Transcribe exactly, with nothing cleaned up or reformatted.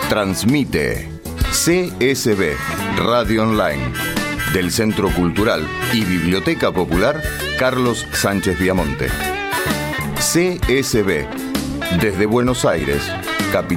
Transmite C S B Radio Online del Centro Cultural y Biblioteca Popular Carlos Sánchez Viamonte. C S B desde Buenos Aires